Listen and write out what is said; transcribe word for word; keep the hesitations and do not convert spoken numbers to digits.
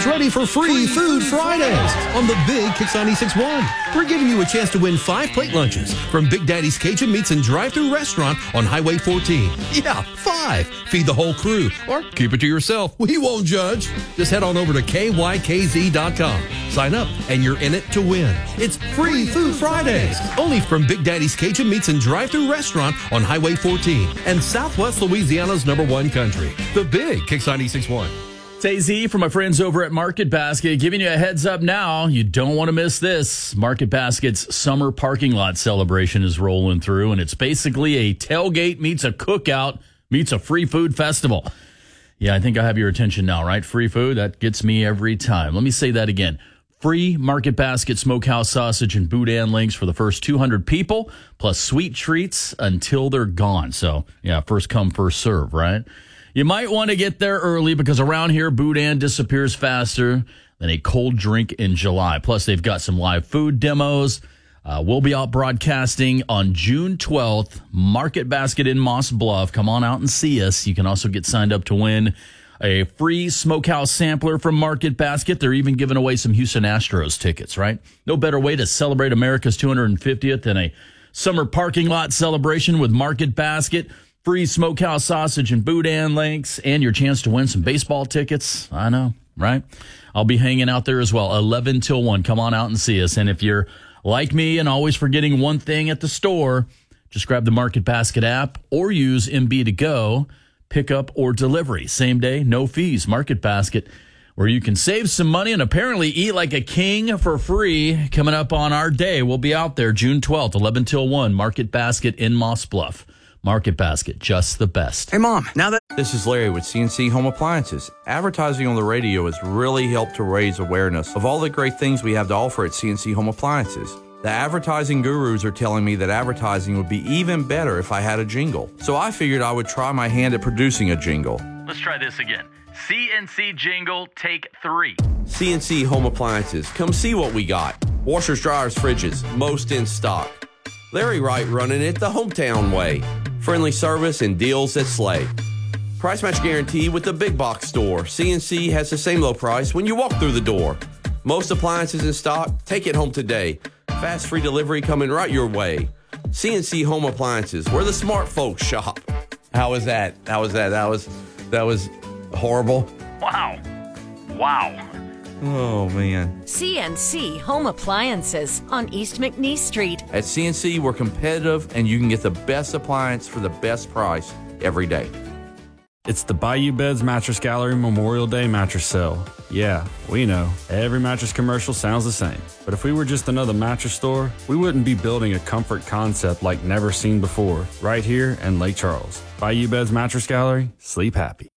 ready for Free Food Fridays on the Big Kicks ninety-six point one. We're giving you a chance to win five plate lunches from Big Daddy's Cajun Meats and Drive-Thru Restaurant on Highway fourteen. Yeah, five. Feed the whole crew or keep it to yourself. We won't judge. Just head on over to K Y K Z dot com. Sign up and you're in it to win. It's Free Food Fridays, only from Big Daddy's Cajun Meats and Drive-Thru Restaurant on Highway fourteen and Southwest Louisiana's number one country, the Big Kicks ninety-six point one. It's A Z from my friends over at Market Basket, giving you a heads up now. You don't want to miss this. Market Basket's summer parking lot celebration is rolling through, and it's basically a tailgate meets a cookout meets a free food festival. Yeah, I think I have your attention now, right? Free food, that gets me every time. Let me say that again. Free Market Basket smokehouse sausage and boudin links for the first two hundred people, plus sweet treats until they're gone. So, yeah, first come, first serve, right? You might want to get there early because around here, boudin disappears faster than a cold drink in July. Plus, they've got some live food demos. Uh, we'll be out broadcasting on June twelfth, Market Basket in Moss Bluff. Come on out and see us. You can also get signed up to win a free smokehouse sampler from Market Basket. They're even giving away some Houston Astros tickets, right? No better way to celebrate America's two hundred fiftieth than a summer parking lot celebration with Market Basket. Free smokehouse sausage and boudin links, and your chance to win some baseball tickets. I know, right? I'll be hanging out there as well, eleven till one. Come on out and see us. And if you're like me and always forgetting one thing at the store, just grab the Market Basket app or use M B to go, pickup or delivery. Same day, no fees. Market Basket, where you can save some money and apparently eat like a king for free. Coming up on our day, we'll be out there June twelfth, eleven till one. Market Basket in Moss Bluff. Market Basket, just the best. Hey, Mom, now that... This is Larry with C N C Home Appliances. Advertising on the radio has really helped to raise awareness of all the great things we have to offer at C N C Home Appliances. The advertising gurus are telling me that advertising would be even better if I had a jingle. So I figured I would try my hand at producing a jingle. Let's try this again. C N C jingle, take three. C N C Home Appliances, come see what we got. Washers, dryers, fridges, most in stock. Larry Wright running it the hometown way. Friendly service and deals that slay. Price match guarantee with the big box store. C N C has the same low price when you walk through the door. Most appliances in stock, take it home today. Fast free delivery coming right your way. C N C Home Appliances, where the smart folks shop. How was that? How was that? That was, that was horrible. Wow. Wow. Oh, man. C N C Home Appliances on East McNeese Street. At C N C, we're competitive, and you can get the best appliance for the best price every day. It's the Bayou Beds Mattress Gallery Memorial Day mattress sale. Yeah, we know, every mattress commercial sounds the same. But if we were just another mattress store, we wouldn't be building a comfort concept like never seen before, right here in Lake Charles. Bayou Beds Mattress Gallery, sleep happy.